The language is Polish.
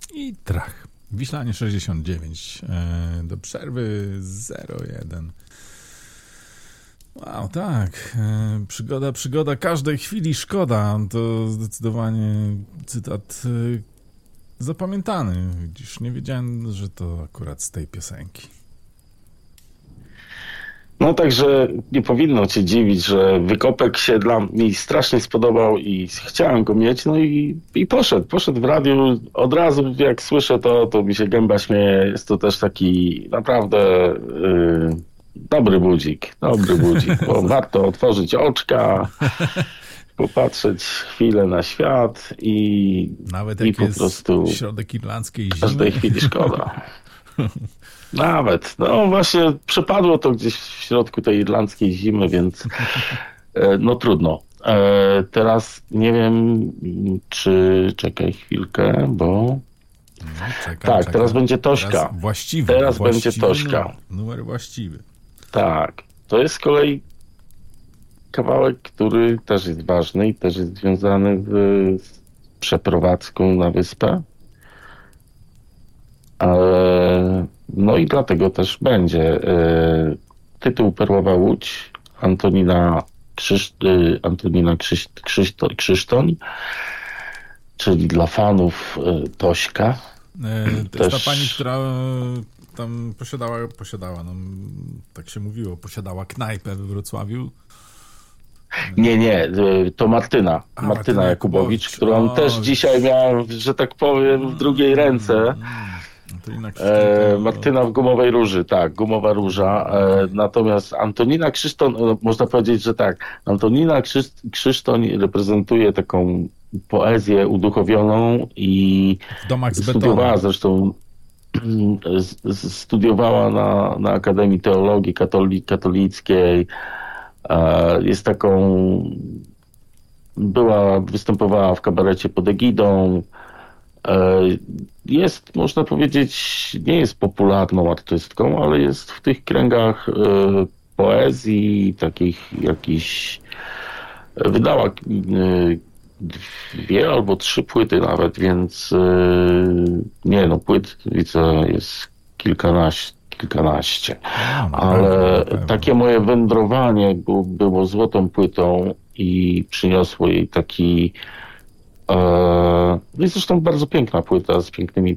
I trach. Wiślanie 69. Do przerwy 0-1. Wow, tak. Przygoda każdej chwili szkoda. To zdecydowanie cytat zapamiętany. Widzisz, nie wiedziałem, że to akurat z tej piosenki. No także nie powinno cię dziwić, że wykopek się dla mnie strasznie spodobał i chciałem go mieć, no i poszedł w radiu. Od razu jak słyszę to mi się gęba śmieje. Jest to też taki naprawdę dobry budzik, bo warto otworzyć oczka, popatrzeć chwilę na świat i nawet jak po jest prostu środek irlandzkiej zimy. Każdej chwili szkoda. Nawet. No właśnie przepadło to gdzieś w środku tej irlandzkiej zimy, więc no trudno. Teraz nie wiem, czy... Czekaj chwilkę, bo... Czekaj. Teraz będzie Tośka. Teraz będzie Tośka. Numer właściwy. Tak. To jest z kolei kawałek, który też jest ważny i też jest związany z przeprowadzką na wyspę. No i dlatego też będzie tytuł Perłowa Łódź Antonina Krzysztoń, czyli dla fanów Tośka. To jest ta pani, która tam posiadała, no, tak się mówiło, posiadała knajpę we Wrocławiu. Nie, to Martyna Jakubowicz, którą też dzisiaj miałem, że tak powiem, w drugiej ręce. Martyna w Gumowej Róży, tak, Gumowa Róża. Natomiast Antonina Krzysztoń, można powiedzieć, że tak, Antonina Krzysztoń reprezentuje taką poezję uduchowioną i studiowała zresztą na Akademii Teologii Katolickiej. Jest występowała w kabarecie pod egidą. Jest, można powiedzieć, nie jest popularną artystką, ale jest w tych kręgach poezji, takich jakichś... Wydała 2 albo 3 płyty nawet, więc płyt widzę jest kilkanaście. Ale takie moje wędrowanie było złotą płytą i przyniosło jej taki... jest zresztą bardzo piękna płyta z pięknymi